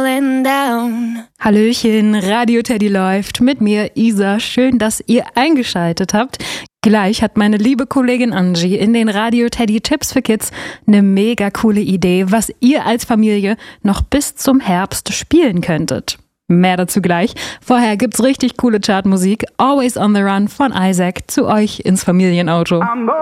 Hallöchen, Radio Teddy läuft mit mir, Isa. Schön, dass ihr eingeschaltet habt. Gleich hat meine liebe Kollegin Angie in den Radio Teddy Tipps für Kids eine mega coole Idee, was ihr als Familie noch bis zum Herbst spielen könntet. Mehr dazu gleich. Vorher gibt's richtig coole Chartmusik. Always on the Run von Isaac zu euch ins Familienauto.